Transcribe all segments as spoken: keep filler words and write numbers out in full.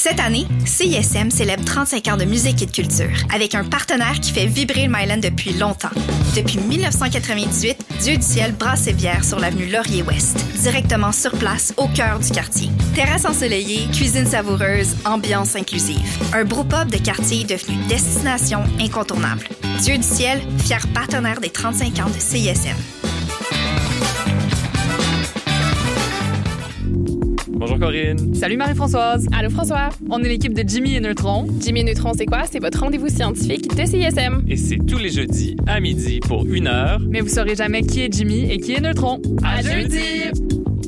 Cette année, C I S M célèbre trente-cinq ans de musique et de culture, avec un partenaire qui fait vibrer le Myland depuis longtemps. Depuis dix-neuf cent quatre-vingt-dix-huit, Dieu du ciel brasse ses bières sur l'avenue Laurier-Ouest, directement sur place, au cœur du quartier. Terrasse ensoleillée, cuisine savoureuse, ambiance inclusive. Un brewpub de quartier devenu destination incontournable. Dieu du ciel, fier partenaire des trente-cinq ans de C I S M. Bonjour Corinne. Salut Marie-Françoise. Allô François. On est l'équipe de Jimmy et Neutron. Jimmy et Neutron, c'est quoi? C'est votre rendez-vous scientifique de C I S M. Et c'est tous les jeudis à midi pour une heure. Mais vous saurez jamais qui est Jimmy et qui est Neutron. À, à jeudi! jeudi.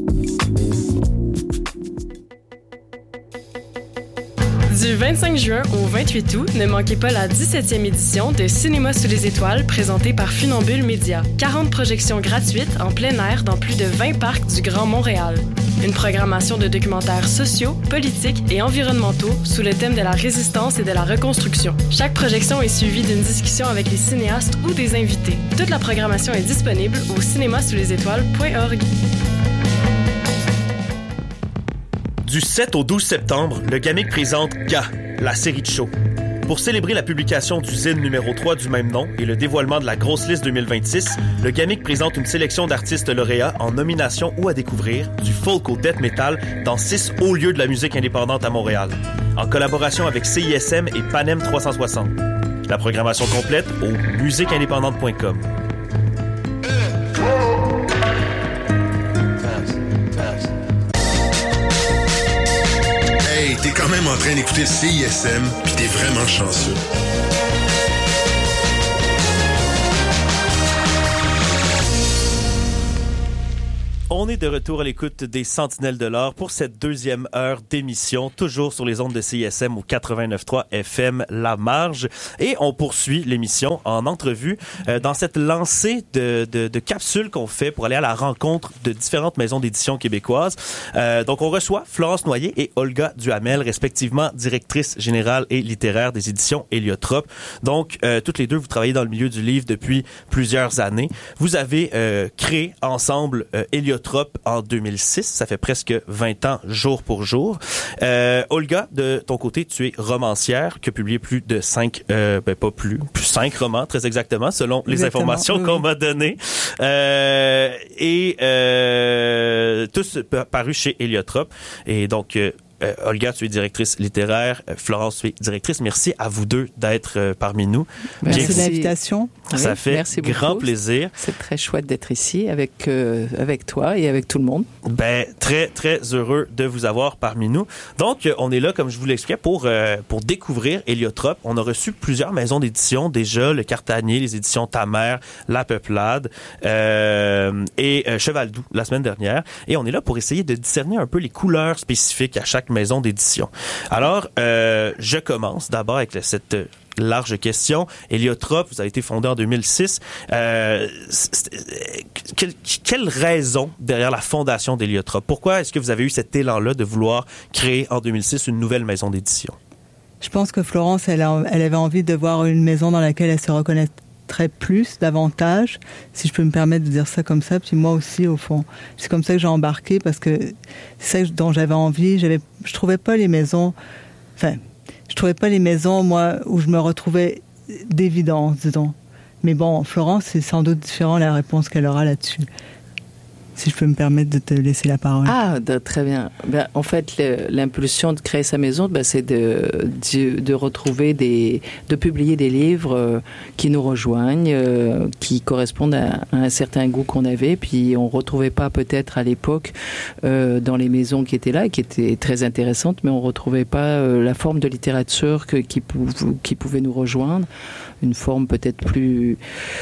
Du vingt-cinq juin au vingt-huit août, ne manquez pas la dix-septième édition de Cinéma sous les étoiles présentée par Funambule Média. quarante projections gratuites en plein air dans plus de vingt parcs du Grand Montréal. Une programmation de documentaires sociaux, politiques et environnementaux sous le thème de la résistance et de la reconstruction. Chaque projection est suivie d'une discussion avec les cinéastes ou des invités. Toute la programmation est disponible au cinéma sous les étoiles point org. Du sept au douze septembre, le Gamic présente G A, la série de shows. Pour célébrer la publication du zine numéro trois du même nom et le dévoilement de la grosse liste deux mille vingt-six, le Gamic présente une sélection d'artistes lauréats en nomination ou à découvrir, du folk au death metal, dans six hauts lieux de la musique indépendante à Montréal, en collaboration avec C I S M et Panem trois cent soixante. La programmation complète au musique indépendante point com. Hey, t'es quand même en train d'écouter C I S M, pis t'es vraiment chanceux. On est de retour à l'écoute des Sentinelles de l'Or pour cette deuxième heure d'émission, toujours sur les ondes de C I S M au quatre-vingt-neuf point trois F M La Marge. Et on poursuit l'émission en entrevue euh, dans cette lancée de, de, de capsules qu'on fait pour aller à la rencontre de différentes maisons d'édition québécoises. Euh, donc, on reçoit Florence Noyer et Olga Duhamel, respectivement directrice générale et littéraire des éditions Héliotrope. Donc, euh, toutes les deux, vous travaillez dans le milieu du livre depuis plusieurs années. Vous avez euh, créé ensemble euh, Héliotrope en deux mille six, ça fait presque vingt ans jour pour jour. Euh, Olga, de ton côté, tu es romancière qui a publié plus de cinq, euh, ben pas plus, plus cinq romans très exactement, selon les exactement, informations oui, qu'on oui. m'a données. Euh, et euh, tous parus chez Héliotrope. Et donc, euh, Euh, Olga, tu es directrice littéraire. Euh, Florence, tu es directrice. Merci à vous deux d'être euh, parmi nous. Merci de l'invitation. Ça oui, fait merci grand beaucoup. plaisir. C'est très chouette d'être ici avec, euh, avec toi et avec tout le monde. Ben, très, très heureux de vous avoir parmi nous. Donc, euh, on est là, comme je vous l'expliquais, pour, euh, pour découvrir Héliotrope. On a reçu plusieurs maisons d'édition déjà, le Cartanier, les éditions Ta Mère, La Peuplade euh, et euh, Cheval Doux la semaine dernière. Et on est là pour essayer de discerner un peu les couleurs spécifiques à chaque maison d'édition. Alors, euh, je commence d'abord avec le, cette large question. Héliotrope, vous avez été fondé en deux mille six. Euh, quelle, quelle raison derrière la fondation d'Héliotrope? Pourquoi est-ce que vous avez eu cet élan-là de vouloir créer en deux mille six une nouvelle maison d'édition? Je pense que Florence, elle, a, elle avait envie de voir une maison dans laquelle elle se reconnaît très plus, davantage, si je peux me permettre de dire ça comme ça. Puis moi aussi, au fond, c'est comme ça que j'ai embarqué parce que c'est ça dont j'avais envie. J'avais, je trouvais pas les maisons, enfin, je trouvais pas les maisons, moi, où je me retrouvais d'évidence, disons. Mais bon, Florence, c'est sans doute différent la réponse qu'elle aura là-dessus. Si je peux me permettre de te laisser la parole. Ah, de, très bien. Ben, en fait, le, l'impulsion de créer sa maison, ben, c'est de, de, de retrouver des, de publier des livres euh, qui nous rejoignent, euh, qui correspondent à, à un certain goût qu'on avait, puis on retrouvait pas peut-être à l'époque euh, dans les maisons qui étaient là, qui étaient très intéressantes, mais on retrouvait pas euh, la forme de littérature que, qui, pou, qui pouvait nous rejoindre, une forme peut-être plus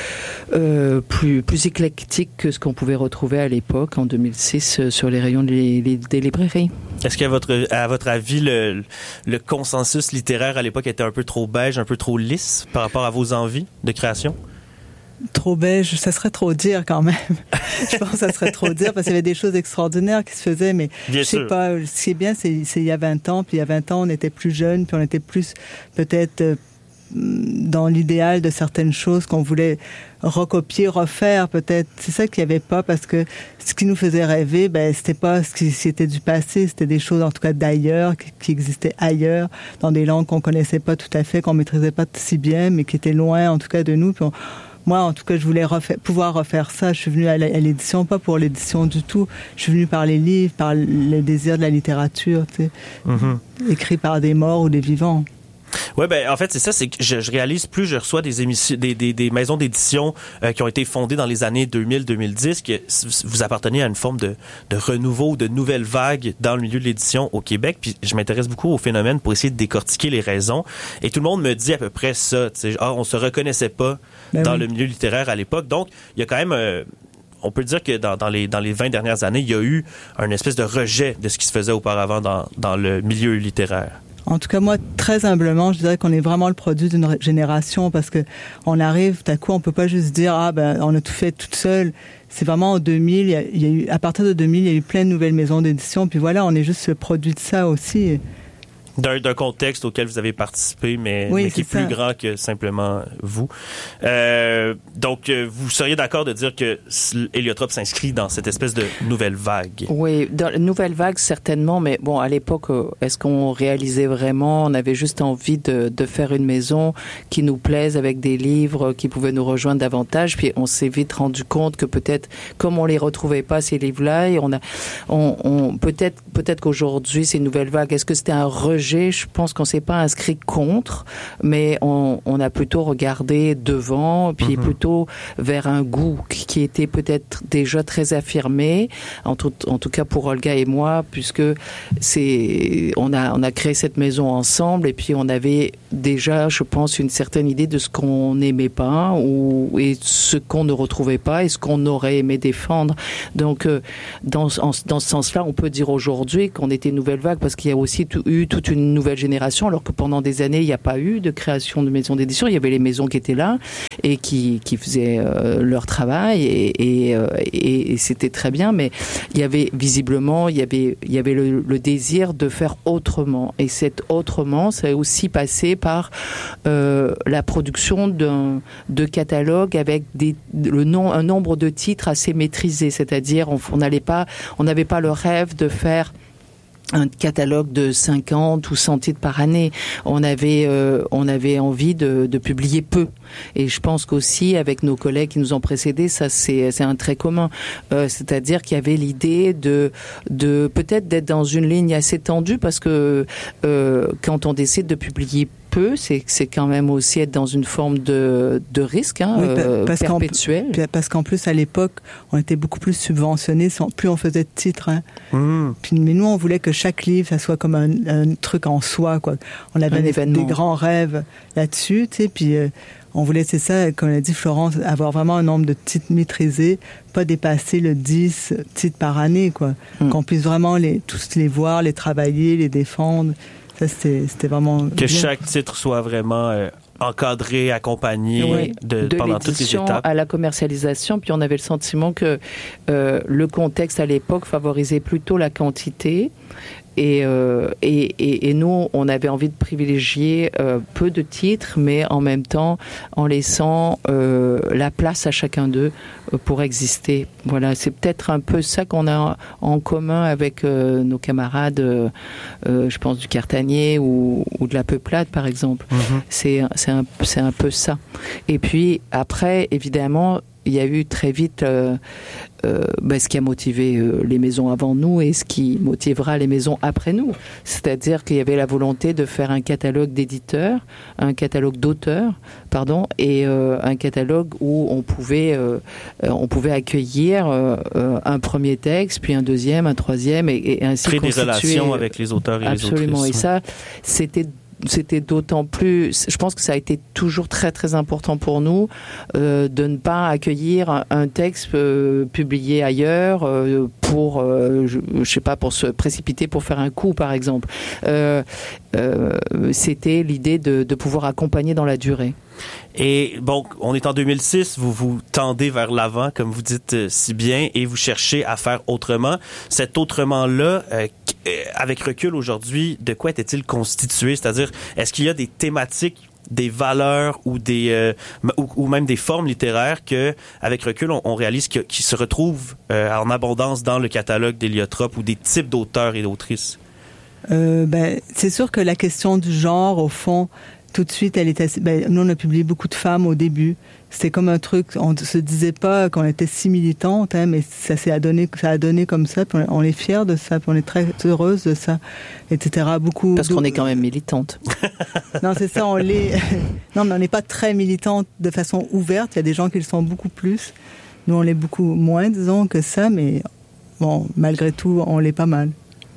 euh, plus plus éclectique que ce qu'on pouvait retrouver à l'époque en deux mille six euh, sur les rayons des, des librairies. Est-ce qu'à votre à votre avis le le consensus littéraire à l'époque était un peu trop beige, un peu trop lisse par rapport à vos envies de création? Trop beige, ça serait trop dire quand même. Je pense que ça serait trop dire parce qu'il y avait des choses extraordinaires qui se faisaient, mais bien je sais sûr. Pas, ce qui est bien, c'est, c'est il y a vingt ans, puis il y a vingt ans, on était plus jeunes, puis on était plus peut-être euh, dans l'idéal de certaines choses qu'on voulait recopier, refaire peut-être. C'est ça qu'il n'y avait pas, parce que ce qui nous faisait rêver, ben c'était pas ce qui c'était du passé, c'était des choses en tout cas d'ailleurs, qui, qui existaient ailleurs, dans des langues qu'on connaissait pas tout à fait, qu'on maîtrisait pas si bien, mais qui étaient loin en tout cas de nous. Puis on, moi, en tout cas, je voulais refaire, pouvoir refaire ça. Je suis venue à l'édition, pas pour l'édition du tout. Je suis venue par les livres, par le désir de la littérature, tu sais, mm-hmm. écrit par des morts ou des vivants. Ouais, ben en fait c'est ça, c'est que je, je réalise plus je reçois des émissions, des, des, des maisons d'édition euh, qui ont été fondées dans les années deux mille deux mille dix, que vous appartenez à une forme de, de renouveau, de nouvelle vague dans le milieu de l'édition au Québec. Puis je m'intéresse beaucoup au phénomène pour essayer de décortiquer les raisons. Et tout le monde me dit à peu près ça. Tu sais, ah, on se reconnaissait pas ben dans oui. le milieu littéraire à l'époque. Donc il y a quand même euh, on peut dire que dans, dans les dans les vingt dernières années, il y a eu un espèce de rejet de ce qui se faisait auparavant dans dans le milieu littéraire. En tout cas, moi, très humblement, je dirais qu'on est vraiment le produit d'une génération, parce que on arrive, tout à coup, on peut pas juste dire, ah, ben, on a tout fait toute seule. C'est vraiment en deux mille, il y a, il y a eu, à partir de deux mille, il y a eu plein de nouvelles maisons d'édition, puis voilà, on est juste le produit de ça aussi. D'un, d'un contexte auquel vous avez participé, mais, oui, mais qui est ça. plus grand que simplement vous. Euh, donc, euh, vous seriez d'accord de dire que Héliotrope s'inscrit dans cette espèce de nouvelle vague? Oui, dans la nouvelle vague, certainement, mais bon, à l'époque, est-ce qu'on réalisait vraiment? On avait juste envie de, de faire une maison qui nous plaise, avec des livres qui pouvaient nous rejoindre davantage, puis on s'est vite rendu compte que peut-être, comme on les retrouvait pas, ces livres-là, et on a, on, on, peut-être, peut-être qu'aujourd'hui, ces nouvelles vagues, est-ce que c'était un rejet? Je pense qu'on s'est pas inscrit contre, mais on, on a plutôt regardé devant, puis mm-hmm. plutôt vers un goût qui était peut-être déjà très affirmé, en tout, en tout cas pour Olga et moi, puisque c'est, on a, on a créé cette maison ensemble, et puis on avait déjà, je pense, une certaine idée de ce qu'on n'aimait pas, ou, et ce qu'on ne retrouvait pas, et ce qu'on aurait aimé défendre. Donc, euh, dans, en, dans ce sens-là, on peut dire aujourd'hui qu'on était nouvelle vague, parce qu'il y a aussi tout, eu toute une une nouvelle génération, alors que pendant des années, il n'y a pas eu de création de maisons d'édition. Il y avait les maisons qui étaient là et qui, qui faisaient euh, leur travail, et, et, euh, et, et c'était très bien, mais il y avait visiblement, il y avait, il y avait le, le désir de faire autrement. Et cet autrement, ça a aussi passé par euh, la production d'un, de catalogues avec des, le nom, un nombre de titres assez maîtrisé. C'est-à-dire, on n'allait pas, on n'avait pas le rêve de faire un catalogue de cinquante ou cent titres par année. On avait, euh, on avait envie de, de publier peu. Et je pense qu'aussi, avec nos collègues qui nous ont précédés, ça c'est, c'est un trait commun. Euh, c'est-à-dire qu'il y avait l'idée de, de peut-être d'être dans une ligne assez tendue, parce que euh, quand on décide de publier peu, c'est, c'est quand même aussi être dans une forme de, de risque hein, oui, euh, parce perpétuel. Qu'en, parce qu'en plus, à l'époque, on était beaucoup plus subventionnés, plus on faisait de titres. Hein. Mmh. Puis, mais nous, on voulait que chaque livre, ça soit comme un, un truc en soi, quoi. On avait des, des grands rêves là-dessus, tu sais, puis euh, on voulait, c'est ça, comme l'a dit Florence, avoir vraiment un nombre de titres maîtrisés, pas dépasser le dix titres par année, quoi. Mmh. Qu'on puisse vraiment les, tous les voir, les travailler, les défendre. Ça, c'était, c'était vraiment... Que bien. Chaque titre soit vraiment euh, encadré, accompagné oui, de, de pendant toutes les étapes. À la commercialisation, puis on avait le sentiment que euh, le contexte à l'époque favorisait plutôt la quantité. Et, euh, et, et, et nous, on avait envie de privilégier euh, peu de titres, mais en même temps, en laissant euh, la place à chacun d'eux euh, pour exister. Voilà, c'est peut-être un peu ça qu'on a en commun avec euh, nos camarades, euh, euh, je pense du Cartanier ou, ou de la Peuplade, par exemple. Mm-hmm. C'est, c'est, un, c'est un peu ça. Et puis, après, évidemment, il y a eu très vite euh, euh, ben, ce qui a motivé euh, les maisons avant nous et ce qui motivera les maisons après nous. C'est-à-dire qu'il y avait la volonté de faire un catalogue d'éditeurs, un catalogue d'auteurs, pardon, et euh, un catalogue où on pouvait, euh, on pouvait accueillir euh, un premier texte, puis un deuxième, un troisième, et, et ainsi créer constituer des relations avec les auteurs et absolument. les autrices. Et ça, c'était C'était d'autant plus, je pense que ça a été toujours très très important pour nous euh, de ne pas accueillir un, un texte euh, publié ailleurs euh, pour, euh, je, je sais pas, pour se précipiter pour faire un coup par exemple. Euh, euh, c'était l'idée de, de pouvoir accompagner dans la durée. Et bon, on est en deux mille six, vous vous tendez vers l'avant, comme vous dites euh, si bien, et vous cherchez à faire autrement. Cet autrement-là, euh, avec recul aujourd'hui, de quoi était-il constitué? C'est-à-dire, est-ce qu'il y a des thématiques des valeurs ou des euh, ou, ou même des formes littéraires que, avec recul, on, on réalise que, qui se retrouvent euh, en abondance dans le catalogue d'Héliotrope ou des types d'auteurs et d'autrices? Euh, ben, c'est sûr que la question du genre, au fond, tout de suite, elle est assez... Ben, nous, on a publié beaucoup de femmes au début. C'était comme un truc, on ne se disait pas qu'on était si militante, hein, mais ça s'est adonné, ça a donné comme ça, puis on est fiers de ça, puis on est très heureuse de ça, et cetera. Beaucoup, Parce qu'on est quand même militante. Non, c'est ça, on l'est. Non, mais on n'est pas très militante de façon ouverte. Il y a des gens qui le sont beaucoup plus. Nous, on l'est beaucoup moins, disons, que ça, mais bon, malgré tout, on l'est pas mal.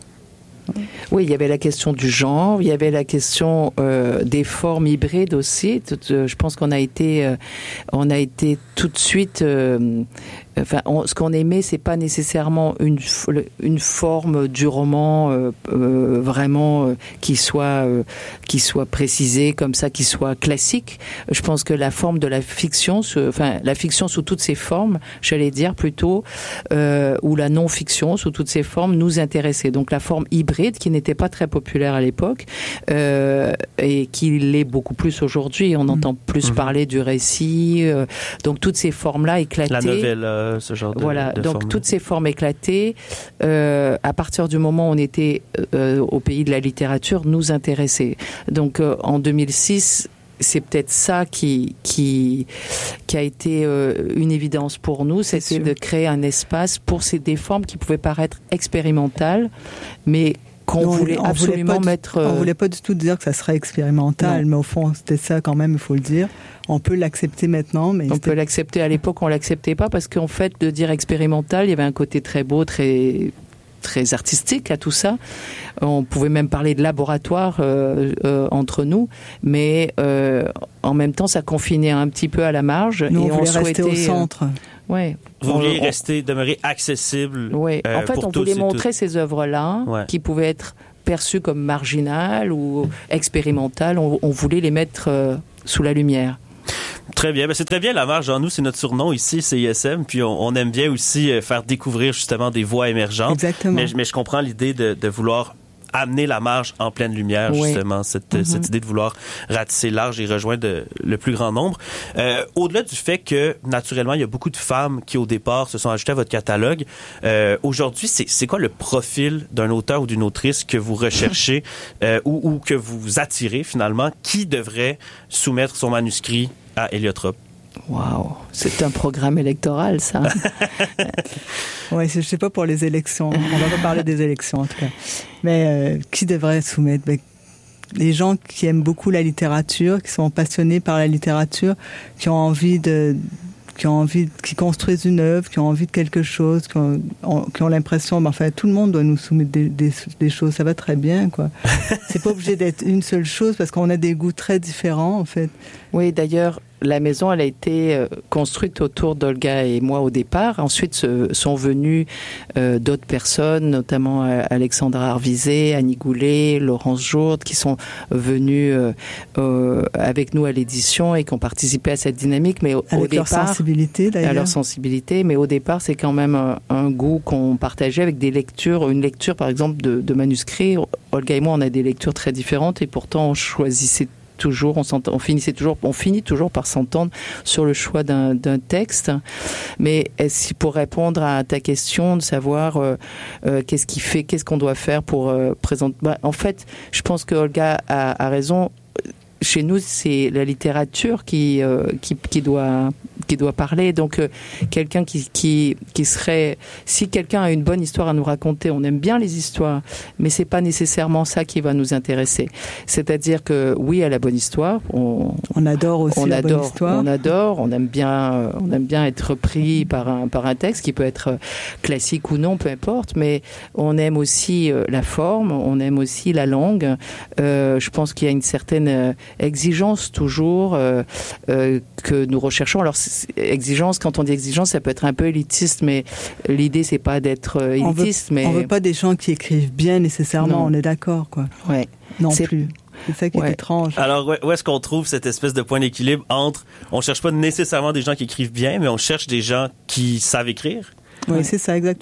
Oui, il y avait la question du genre, il y avait la question euh, des formes hybrides aussi. Tout, euh, je pense qu'on a été, euh, on a été tout de suite. Euh, Enfin, on, ce qu'on aimait, c'est pas nécessairement une une forme du roman euh, euh, vraiment euh, qui soit euh, qui soit précisée comme ça, qui soit classique. Je pense que la forme de la fiction, ce, enfin la fiction sous toutes ses formes, j'allais dire plutôt, euh, ou la non-fiction sous toutes ses formes, nous intéressait. Donc la forme hybride, qui n'était pas très populaire à l'époque euh, et qui l'est beaucoup plus aujourd'hui. On mmh. entend plus mmh. parler du récit. Euh, donc toutes ces formes-là éclatées. La novelle. Euh... ce genre de voilà, de donc forme. Toutes ces formes éclatées, euh, à partir du moment où on était euh, au pays de la littérature, nous intéressaient. Donc euh, en deux mille six, c'est peut-être ça qui qui qui a été euh, une évidence pour nous, c'était de créer un espace pour ces des formes qui pouvaient paraître expérimentales, mais qu'on non, voulait on absolument voulait mettre... Du, on voulait pas du tout dire que ça serait expérimental, non. mais au fond, c'était ça quand même, il faut le dire. On peut l'accepter maintenant, mais... On peut l'accepter. À l'époque, on l'acceptait pas parce qu'en fait, de dire expérimental, il y avait un côté très beau, très très artistique à tout ça. On pouvait même parler de laboratoire euh, euh, entre nous, mais euh, en même temps, ça confinait un petit peu à la marge. Nous, et on voulait on rester souhaitait, au centre. Euh, ouais. Vous vouliez on, rester, demeurer accessible. Oui. Euh, en fait, pour on tous voulait et montrer toutes. ces œuvres-là, ouais. qui pouvaient être perçues comme marginales ou expérimentales. On, on voulait les mettre euh, sous la lumière. Très bien. Ben, c'est très bien la marge. Nous, c'est notre surnom ici, C I S M. Puis on, on aime bien aussi faire découvrir justement des voix émergentes. Exactement. Mais, mais je comprends l'idée de, de vouloir amener la marge en pleine lumière, oui. justement, cette, mm-hmm. cette idée de vouloir ratisser large et rejoindre de, le plus grand nombre. Euh, au-delà du fait que, naturellement, il y a beaucoup de femmes qui, au départ, se sont ajoutées à votre catalogue, euh, aujourd'hui, c'est, c'est quoi le profil d'un auteur ou d'une autrice que vous recherchez euh, ou, ou que vous attirez, finalement, qui devrait soumettre son manuscrit à Héliotrope? Wow, c'est un programme électoral, ça. Oui, je ne sais pas pour les élections. On va pas parler des élections, en tout cas. Mais euh, qui devrait soumettre? Ben, les gens qui aiment beaucoup la littérature, qui sont passionnés par la littérature, qui ont envie de... qui ont envie, qui construisent une œuvre, qui ont envie de quelque chose, qui ont, qui ont l'impression, ben, enfin, tout le monde doit nous soumettre des, des, des choses. Ça va très bien, quoi. C'est pas obligé d'être une seule chose parce qu'on a des goûts très différents, en fait. Oui, d'ailleurs, la maison, elle a été construite autour d'Olga et moi au départ. Ensuite, ce, sont venues euh, d'autres personnes, notamment euh, Alexandra Arvizet, Annie Goulet, Laurence Jourde, qui sont venues euh, euh, avec nous à l'édition et qui ont participé à cette dynamique. Mais au, avec au départ, leur sensibilité, d'ailleurs. À leur sensibilité, mais au départ, c'est quand même un, un goût qu'on partageait avec des lectures, une lecture, par exemple, de, de manuscrits. Olga et moi, on a des lectures très différentes et pourtant, on choisissait toujours, on, on finissait toujours, on finit toujours par s'entendre sur le choix d'un, d'un texte. Mais est-ce, pour répondre à ta question de savoir euh, euh, qu'est-ce qui fait, qu'est-ce qu'on doit faire pour euh, présenter. Bah, en fait, je pense que Olga a, a raison. Chez nous, c'est la littérature qui euh, qui, qui doit qui doit parler. Donc, euh, quelqu'un qui qui qui serait, si quelqu'un a une bonne histoire à nous raconter, on aime bien les histoires, mais c'est pas nécessairement ça qui va nous intéresser. C'est-à-dire que oui, à la bonne histoire, on on adore aussi on la adore, bonne histoire. On adore, on aime bien, on aime bien être pris par un par un texte qui peut être classique ou non, peu importe. Mais on aime aussi la forme, on aime aussi la langue. Euh, je pense qu'il y a une certaine exigence toujours euh, euh, que nous recherchons. Alors exigence, quand on dit exigence, ça peut être un peu élitiste, mais l'idée c'est pas d'être euh, élitiste. On veut, mais on veut pas des gens qui écrivent bien nécessairement. Non. On est d'accord, quoi. Ouais. Non c'est... plus. C'est ça qui ouais. est étrange. Alors, où est-ce qu'on trouve cette espèce de point d'équilibre entre, on cherche pas nécessairement des gens qui écrivent bien, mais on cherche des gens qui savent écrire? Oui, ouais. c'est ça, exactement.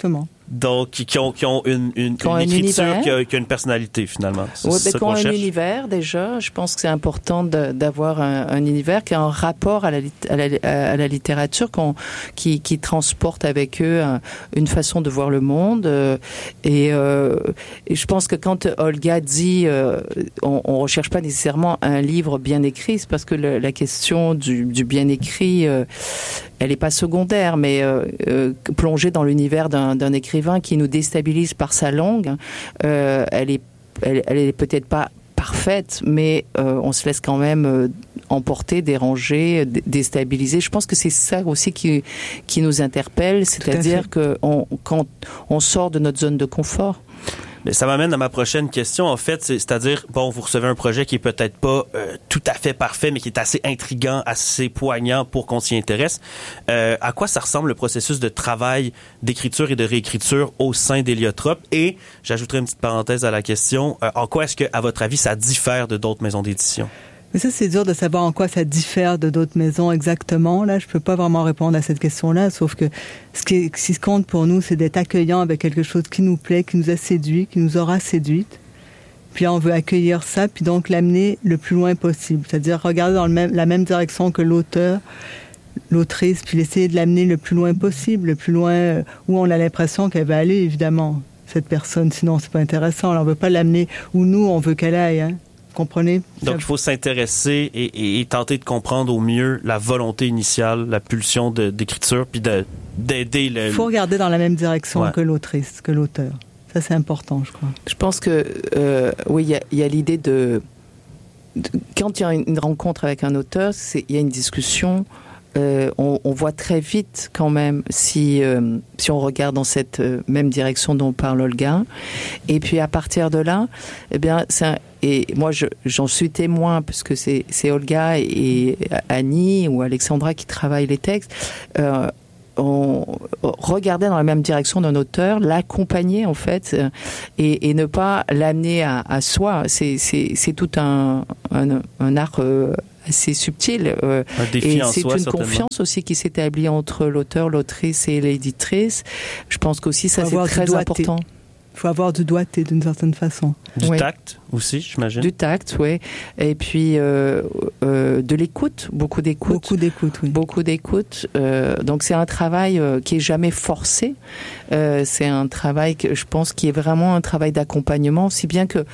Donc, qui ont, qui ont une, une, qui ont une un écriture univers. qui a, qui a une personnalité, finalement. C'est Oui, ça ben, qu'on qui ont un cherche. univers, déjà. Je pense que c'est important de, d'avoir un, un univers qui a un rapport à la, à la, à la littérature, qu'on, qui, qui transporte avec eux un, une façon de voir le monde. Euh, et, euh, et je pense que quand Olga dit euh, on, on recherche pas nécessairement un livre bien écrit, c'est parce que le, la question du, du bien écrit, euh, elle n'est pas secondaire, mais euh, euh, plonger dans l'univers d'un, d'un écrivain qui nous déstabilise par sa langue, euh, elle est, elle, elle est peut-être pas parfaite, mais euh, on se laisse quand même euh, emporter, déranger, d- déstabiliser. Je pense que c'est ça aussi qui, qui nous interpelle, c'est-à-dire que on, quand on sort de notre zone de confort. Mais ça m'amène à ma prochaine question, en fait, c'est, c'est-à-dire, bon, vous recevez un projet qui est peut-être pas euh, tout à fait parfait, mais qui est assez intriguant, assez poignant pour qu'on s'y intéresse. Euh, à quoi ça ressemble le processus de travail, d'écriture et de réécriture au sein d'Héliotrope? Et j'ajouterai une petite parenthèse à la question, euh, en quoi est-ce que, à votre avis, ça diffère de d'autres maisons d'édition? Mais ça, c'est dur de savoir en quoi ça diffère de d'autres maisons exactement. Là, je peux pas vraiment répondre à cette question-là, sauf que ce qui, est, ce qui compte pour nous, c'est d'être accueillant avec quelque chose qui nous plaît, qui nous a séduit, qui nous aura séduite. Puis là, on veut accueillir ça, puis donc l'amener le plus loin possible. C'est-à-dire regarder dans le même, la même direction que l'auteur, l'autrice, puis essayer de l'amener le plus loin possible, le plus loin où on a l'impression qu'elle va aller, évidemment, cette personne. Sinon, c'est pas intéressant. Alors, on veut pas l'amener où nous, on veut qu'elle aille, hein. Comprenez? Donc, il faut s'intéresser et, et, et tenter de comprendre au mieux la volonté initiale, la pulsion de, d'écriture, puis de, d'aider le... Il faut regarder dans la même direction Ouais. que l'autrice, que l'auteur. Ça, c'est important, je crois. Je pense que, euh, oui, il y a, y a l'idée de, de... Quand il y a une rencontre avec un auteur, il y a une discussion. Euh, on, on voit très vite quand même si, euh, si on regarde dans cette euh, même direction dont parle Olga. Et puis à partir de là, eh bien, c'est un, et moi je, j'en suis témoin puisque c'est, c'est Olga et Annie ou Alexandra qui travaillent les textes. Euh, on regarder dans la même direction d'un auteur, l'accompagner en fait, et, et ne pas l'amener à, à soi. C'est, c'est, c'est tout un, un, un art euh, assez subtil. Euh, un défi et en c'est soi, une certainement. confiance aussi qui s'établit entre l'auteur, l'autrice et l'éditrice. Je pense qu'aussi ça Faut c'est avoir du très doigté. important. Il faut avoir du doigté d'une certaine façon. Du Oui. tact aussi, j'imagine. Du tact, oui. Et puis euh, euh, de l'écoute, beaucoup d'écoute. Beaucoup d'écoute, oui. Beaucoup d'écoute. Euh, donc c'est un travail euh, qui est jamais forcé. Euh, c'est un travail que je pense qui est vraiment un travail d'accompagnement, si bien que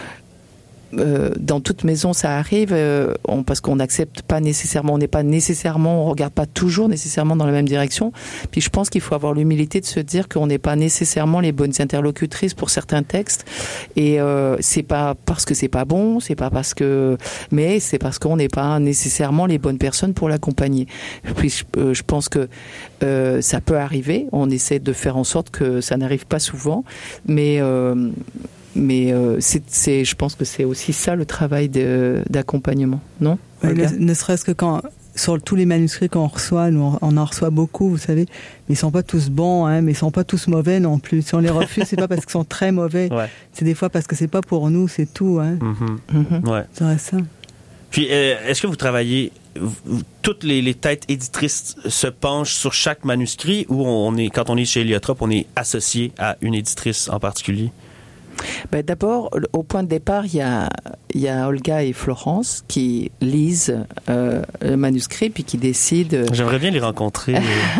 Euh, dans toute maison, ça arrive, euh, on, parce qu'on n'accepte pas nécessairement, on n'est pas nécessairement, on regarde pas toujours nécessairement dans la même direction. Puis je pense qu'il faut avoir l'humilité de se dire qu'on n'est pas nécessairement les bonnes interlocutrices pour certains textes. Et euh, c'est pas parce que c'est pas bon, c'est pas parce que, mais c'est parce qu'on n'est pas nécessairement les bonnes personnes pour l'accompagner. Puis je, euh, je pense que euh, ça peut arriver. On essaie de faire en sorte que ça n'arrive pas souvent, mais euh, Mais euh, c'est, c'est, je pense que c'est aussi ça le travail de, d'accompagnement, non? Ouais, ne, ne serait-ce que quand, sur tous les manuscrits qu'on reçoit, nous on, on en reçoit beaucoup, vous savez, mais ils sont pas tous bons, hein, mais ils sont pas tous mauvais non plus. Si on les refuse, c'est pas parce qu'ils sont très mauvais, Ouais. c'est des fois parce que c'est pas pour nous, c'est tout, hein. Mm-hmm. Mm-hmm. Ouais. C'est vrai, ça. Puis, euh, est-ce que vous travaillez, vous, toutes les, les têtes éditrices se penchent sur chaque manuscrit ou on est, quand on est chez Héliotrope, on est associé à une éditrice en particulier? Ben d'abord, au point de départ, il y a, il y a Olga et Florence qui lisent euh, le manuscrit puis qui décident. J'aimerais bien les rencontrer.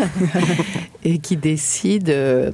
et qui décident euh,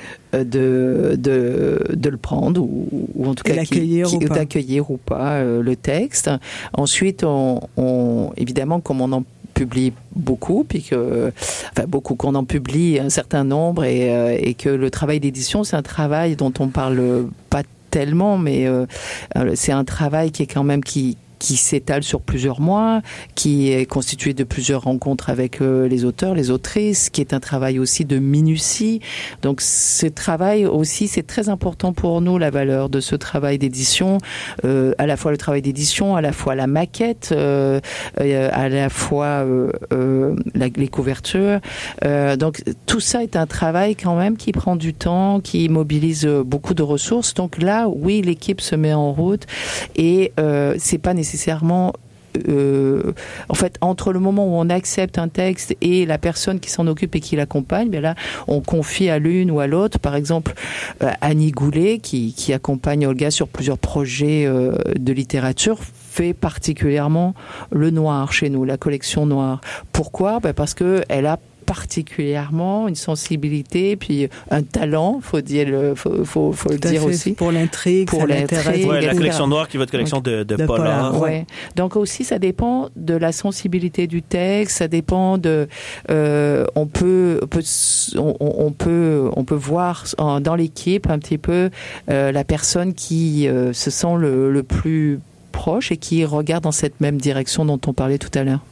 de, de, de le prendre ou, ou en tout cas d'accueillir qui, qui, ou pas. d'accueillir ou pas euh, le texte. Ensuite, on, on, évidemment, comme on en publie beaucoup, puis que, enfin beaucoup, qu'on en publie un certain nombre et, euh, et que le travail d'édition, c'est un travail dont on parle pas tellement, mais euh, c'est un travail qui est quand même qui qui s'étale sur plusieurs mois, qui est constitué de plusieurs rencontres avec euh, les auteurs, les autrices, qui est un travail aussi de minutie. Donc ce travail aussi, c'est très important pour nous, la valeur de ce travail d'édition, euh, à la fois le travail d'édition, à la fois la maquette, euh, euh, à la fois euh, euh, la, les couvertures. Euh, donc tout ça est un travail quand même qui prend du temps, qui mobilise beaucoup de ressources. Donc là, oui, l'équipe se met en route et euh, c'est pas nécessairement euh, en fait, entre le moment où on accepte un texte et la personne qui s'en occupe et qui l'accompagne, bien là, on confie à l'une ou à l'autre. Par exemple, euh, Annie Goulet, qui, qui accompagne Olga sur plusieurs projets euh, de littérature, fait particulièrement le noir chez nous, la collection noire. Pourquoi ? Ben parce que elle a particulièrement une sensibilité puis un talent, faut dire le faut faut, faut le dire aussi pour l'intrigue, pour l'intrigue, ouais, la collection noire qui est votre collection de de, de polar. Ouais. Donc aussi ça dépend de la sensibilité du texte, ça dépend de euh, on peut on peut on, on peut on peut voir en, dans l'équipe un petit peu euh, la personne qui euh, se sent le, le plus proche et qui regarde dans cette même direction dont on parlait tout à l'heure.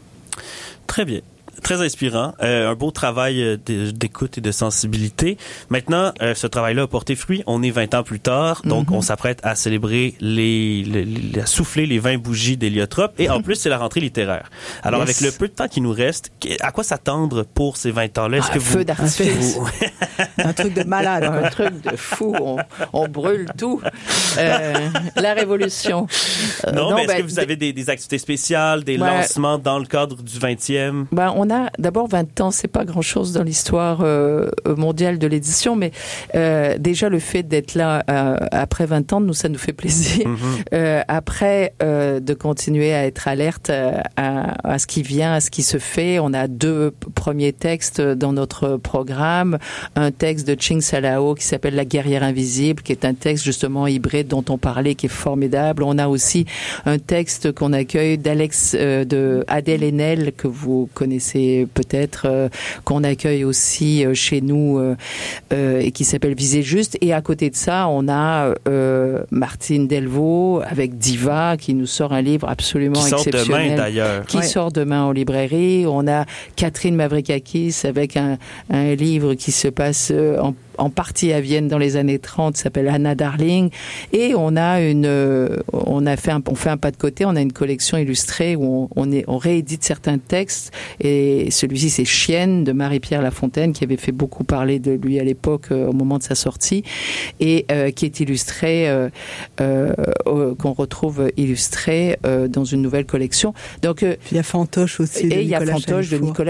Très bien. Très inspirant, euh, un beau travail d'écoute et de sensibilité. Maintenant, euh, ce travail-là a porté fruit. On est vingt ans plus tard, donc mm-hmm. on s'apprête à célébrer les, les, les, à souffler les vingt bougies d'Héliotrope. Et en plus, c'est la rentrée littéraire. Alors, yes. avec le peu de temps qui nous reste, à quoi s'attendre pour ces vingt ans-là? Est-ce ah, que un vous... feu d'artifice. Vous... un truc de malade. Un truc de fou. On, on brûle tout. Euh, la révolution. Euh, non, non, mais est-ce ben, que vous avez des, des activités spéciales, des ben, lancements dans le cadre du vingtième? Ben, on a d'abord vingt ans, c'est pas grand-chose dans l'histoire euh, mondiale de l'édition, mais euh, déjà le fait d'être là euh, après vingt ans, nous ça nous fait plaisir. Mm-hmm. Euh, après, euh, de continuer à être alerte à, à ce qui vient, à ce qui se fait. On a deux premiers textes dans notre programme. Un texte de Ching Salao qui s'appelle La guerrière invisible, qui est un texte justement hybride dont on parlait, qui est formidable. On a aussi un texte qu'on accueille d'Alex, euh, de Adèle Haenel, que vous connaissez peut-être, euh, qu'on accueille aussi euh, chez nous euh, euh, et qui s'appelle Viser juste. Et à côté de ça, on a euh, Martine Delvaux avec Diva qui nous sort un livre absolument qui exceptionnel. Qui sort demain d'ailleurs. Qui ouais. sort demain en librairie. On a Catherine Mavrikakis avec un, un livre qui se passe euh, en en partie à Vienne dans les années trente, s'appelle Anna Darling, et on a une, euh, on a fait un, on fait un pas de côté, on a une collection illustrée où on, on, est, on réédite certains textes, et celui-ci c'est Chienne de Marie-Pierre Lafontaine, qui avait fait beaucoup parler de lui à l'époque, euh, au moment de sa sortie, et euh, qui est illustré, euh, euh, euh, qu'on retrouve illustré euh, dans une nouvelle collection. Donc, euh, il y a Fantoche aussi. Et il y a Fantoche de Nicolas